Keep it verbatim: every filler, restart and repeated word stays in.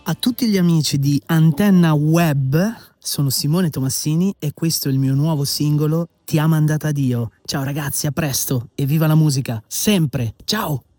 A tutti gli amici di Antenna Web, sono Simone Tomassini e questo è il mio nuovo singolo Ti ha mandata Dio. Ciao ragazzi, a presto e viva la musica, sempre! Ciao!